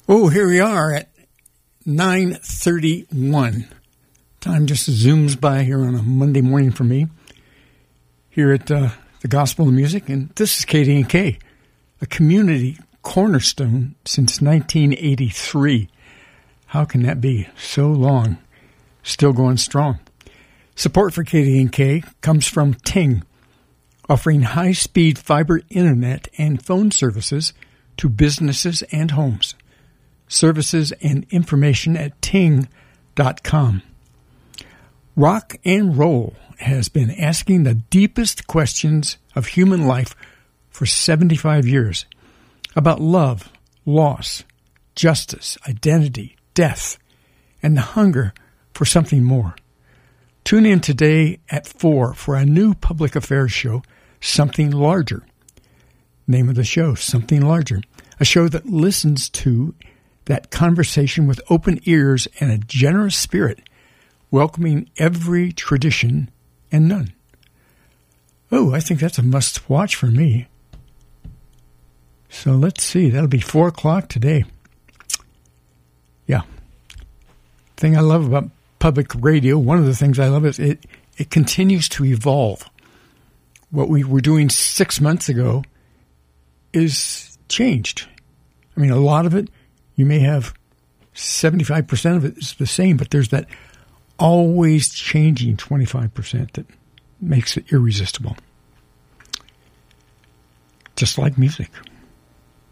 Oh, here we are at 9:31. Time just zooms by here on a Monday morning for me, here at the Gospel of Music. And this is KDNK, a community cornerstone since 1983. How can that be? So long. Still going strong. Support for KDNK comes from Ting, offering high-speed fiber internet and phone services to businesses and homes. Services and information at ting.com. Rock and roll has been asking the deepest questions of human life for 75 years about love, loss, justice, identity, death, and the hunger for something more. Tune in today at 4 for a new public affairs show, Something Larger. Name of the show, Something Larger. A show that listens to that conversation with open ears and a generous spirit, welcoming every tradition and none. Oh, I think that's a must-watch for me. So let's see. That'll be 4 o'clock today. Yeah. Thing I love about public radio, one of the things I love is it continues to evolve. What we were doing 6 months ago is changed. I mean, a lot of it, you may have 75% of it is the same, but there's that always changing 25% that makes it irresistible. Just like music.